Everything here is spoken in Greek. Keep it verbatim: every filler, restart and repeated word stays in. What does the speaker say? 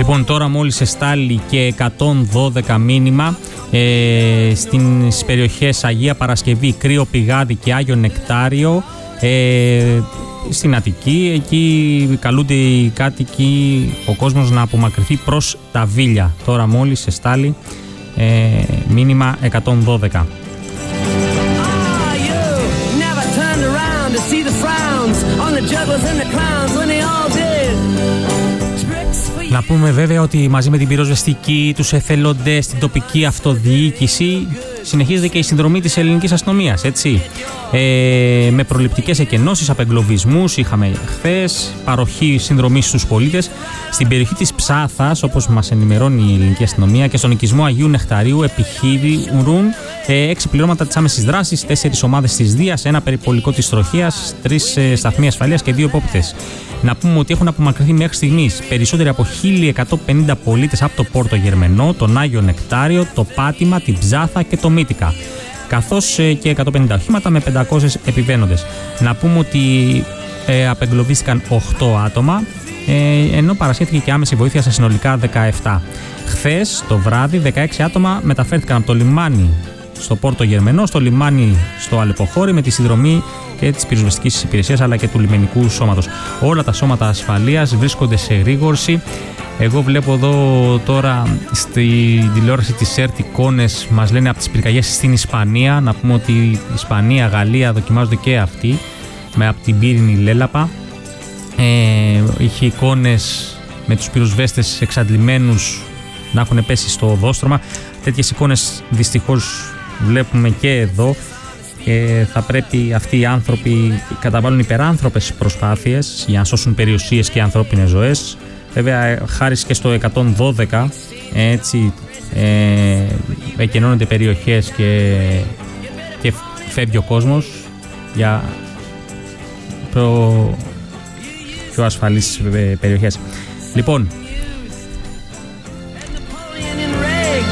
Λοιπόν, τώρα μόλις εστάλει και εκατόν δώδεκα μήνυμα ε, στις περιοχές Αγία Παρασκευή, Κρύο Πηγάδι και Άγιο Νεκτάριο, ε, στην Αττική. Εκεί καλούνται οι κάτοικοι, ο κόσμος, να απομακρυνθεί προς τα Βίλια. Τώρα μόλις εστάλει ε, μήνυμα εκατόν δώδεκα. Να πούμε βέβαια ότι μαζί με την πυροσβεστική, τους εθελοντές, την τοπική αυτοδιοίκηση συνεχίζεται και η συνδρομή της ελληνικής αστυνομίας, έτσι. Ε, με προληπτικές εκενώσεις, απεγκλωβισμούς είχαμε χθες, παροχή συνδρομής στους πολίτες. Στην περιοχή της Ψάθας, όπως μας ενημερώνει η ελληνική αστυνομία, και στον οικισμό Αγίου Νεκταρίου επιχειρούν ε, έξι πληρώματα της άμεσης δράσης, τέσσερις ομάδες της Δίας, ένα περιπολικό της Τροχίας, τρεις ε, σταθμοί ασφαλείας και δύο υπόπτες. Να πούμε ότι έχουν απομακρυνθεί μέχρι στιγμής περισσότεροι από χίλια εκατόν πενήντα πολίτες από το Πόρτο Γερμενό, τον Άγιο Νεκτάριο, το Πάτημα, την Ψάθα και το Μύτικα, καθώς και εκατόν πενήντα οχήματα με πεντακόσιους επιβαίνοντες. Να πούμε ότι ε, απεγκλωβίστηκαν οκτώ άτομα, ε, ενώ παρασχέθηκε και άμεση βοήθεια σε συνολικά δεκαεπτά. Χθες το βράδυ δεκαέξι άτομα μεταφέρθηκαν από το λιμάνι στο Πόρτο Γερμενό, στο λιμάνι στο Αλεποχώρι, με τη συνδρομή και της πυροσβεστικής υπηρεσίας αλλά και του λιμενικού σώματος. Όλα τα σώματα ασφαλείας βρίσκονται σε εγρήγορση. Εγώ βλέπω εδώ τώρα στη τηλεόραση της ΕΡΤ εικόνες, μας λένε από τις πυρκαγιές στην Ισπανία. Να πούμε ότι η Ισπανία, Γαλλία δοκιμάζονται και αυτοί με από την πύρινη λέλαπα. Ε, είχε εικόνες με τους πυροσβέστες εξαντλημένους να έχουν πέσει στο οδόστρωμα. Τέτοιες εικόνες δυστυχώς βλέπουμε και εδώ. Και θα πρέπει αυτοί οι άνθρωποι καταβάλουν υπεράνθρωπες προσπάθειες για να σώσουν περιουσίες και ανθρώπινες ζωές. Βέβαια, χάρη και στο εκατόν δώδεκα, έτσι, ε, εκενώνονται περιοχές και, και φεύγει ο κόσμος για πιο, πιο ασφαλείς περιοχές. Λοιπόν,